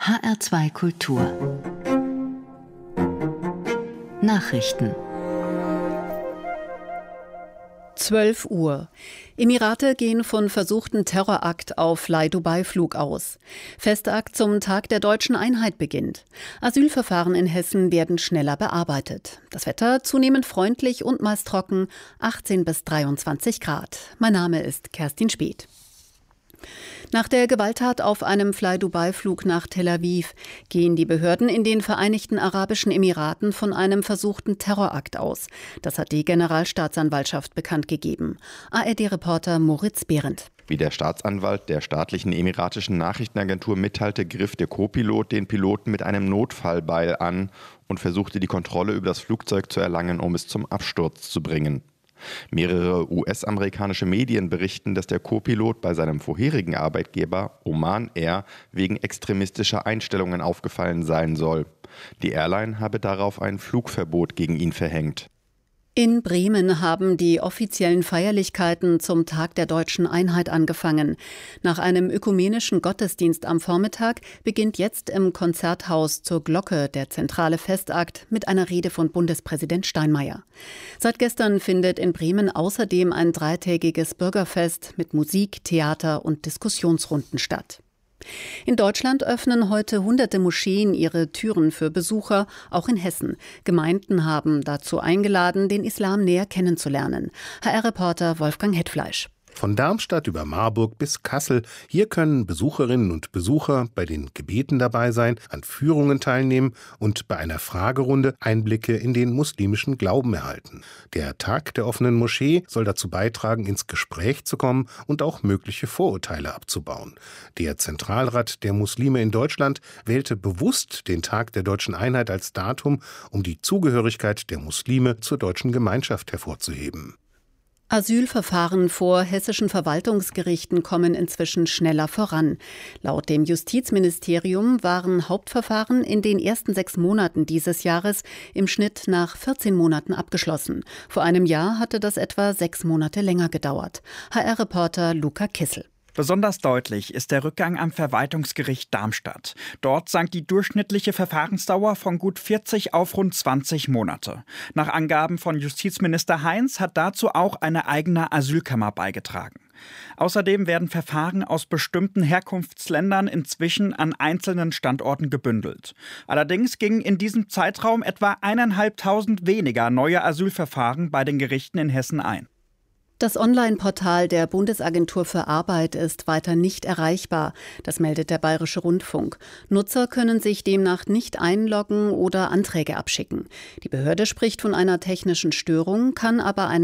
HR2 Kultur Nachrichten 12 Uhr. Emirate gehen von versuchten Terrorakt auf Fly-Dubai-Flug aus. Festakt zum Tag der deutschen Einheit beginnt. Asylverfahren in Hessen werden schneller bearbeitet. Das Wetter zunehmend freundlich und meist trocken, 18 bis 23 Grad. Mein Name ist Kerstin Speth. Nach der Gewalttat auf einem Fly-Dubai-Flug nach Tel Aviv gehen die Behörden in den Vereinigten Arabischen Emiraten von einem versuchten Terrorakt aus. Das hat die Generalstaatsanwaltschaft bekannt gegeben. ARD-Reporter Moritz Behrendt. Wie der Staatsanwalt der staatlichen emiratischen Nachrichtenagentur mitteilte, griff der Co-Pilot den Piloten mit einem Notfallbeil an und versuchte, die Kontrolle über das Flugzeug zu erlangen, um es zum Absturz zu bringen. Mehrere US-amerikanische Medien berichten, dass der Co-Pilot bei seinem vorherigen Arbeitgeber Oman Air wegen extremistischer Einstellungen aufgefallen sein soll. Die Airline habe darauf ein Flugverbot gegen ihn verhängt. In Bremen haben die offiziellen Feierlichkeiten zum Tag der deutschen Einheit angefangen. Nach einem ökumenischen Gottesdienst am Vormittag beginnt jetzt im Konzerthaus zur Glocke der zentrale Festakt mit einer Rede von Bundespräsident Steinmeier. Seit gestern findet in Bremen außerdem ein dreitägiges Bürgerfest mit Musik, Theater und Diskussionsrunden statt. In Deutschland öffnen heute hunderte Moscheen ihre Türen für Besucher, auch in Hessen. Gemeinden haben dazu eingeladen, den Islam näher kennenzulernen. HR-Reporter Wolfgang Hetfleisch. Von Darmstadt über Marburg bis Kassel, hier können Besucherinnen und Besucher bei den Gebeten dabei sein, an Führungen teilnehmen und bei einer Fragerunde Einblicke in den muslimischen Glauben erhalten. Der Tag der offenen Moschee soll dazu beitragen, ins Gespräch zu kommen und auch mögliche Vorurteile abzubauen. Der Zentralrat der Muslime in Deutschland wählte bewusst den Tag der deutschen Einheit als Datum, um die Zugehörigkeit der Muslime zur deutschen Gemeinschaft hervorzuheben. Asylverfahren vor hessischen Verwaltungsgerichten kommen inzwischen schneller voran. Laut dem Justizministerium waren Hauptverfahren in den ersten 6 Monaten dieses Jahres im Schnitt nach 14 Monaten abgeschlossen. Vor einem Jahr hatte das etwa 6 Monate länger gedauert. HR-Reporter Luca Kissel. Besonders deutlich ist der Rückgang am Verwaltungsgericht Darmstadt. Dort sank die durchschnittliche Verfahrensdauer von gut 40 auf rund 20 Monate. Nach Angaben von Justizminister Heinz hat dazu auch eine eigene Asylkammer beigetragen. Außerdem werden Verfahren aus bestimmten Herkunftsländern inzwischen an einzelnen Standorten gebündelt. Allerdings gingen in diesem Zeitraum etwa 1.500 weniger neue Asylverfahren bei den Gerichten in Hessen ein. Das Online-Portal der Bundesagentur für Arbeit ist weiter nicht erreichbar. Das meldet der Bayerische Rundfunk. Nutzer können sich demnach nicht einloggen oder Anträge abschicken. Die Behörde spricht von einer technischen Störung, kann aber eine